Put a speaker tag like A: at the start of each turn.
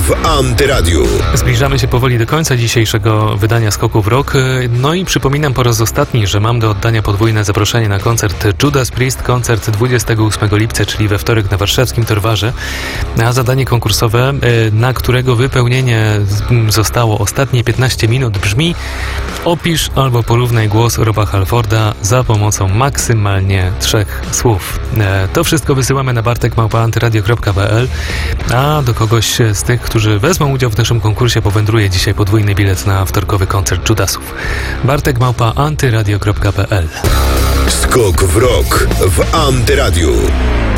A: w Antyradiu.
B: Zbliżamy się powoli do końca dzisiejszego wydania Skoku w Rock. No i przypominam po raz ostatni, że mam do oddania podwójne zaproszenie na koncert Judas Priest, koncert 28 lipca, czyli we wtorek na warszawskim Torwarze. A zadanie konkursowe, na którego wypełnienie zostało ostatnie 15 minut, brzmi: opisz albo porównaj głos Roba Halforda za pomocą maksymalnie 3 słów. To wszystko wysyłamy na bartek@antyradio.pl, a do kogoś z tych, którzy wezmą udział w naszym konkursie, powędruje dzisiaj podwójny bilet na wtorkowy koncert Judasów. bartek@antyradio.pl.
A: Skok w Rock w Antyradiu.